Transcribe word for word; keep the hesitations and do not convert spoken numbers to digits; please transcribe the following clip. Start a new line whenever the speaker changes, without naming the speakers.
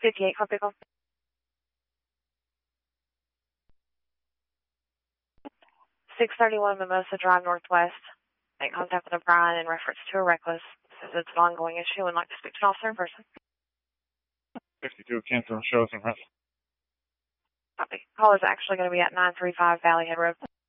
fifty-eight, copy call. six thirty-one Mimosa Drive Northwest. Make contact with O'Brien in reference to a reckless. Says it's an ongoing issue and like to speak to an officer in person.
fifty-two, cancel, show us in rest.
Copy. Call is actually going to be at nine three five Valley Head Road.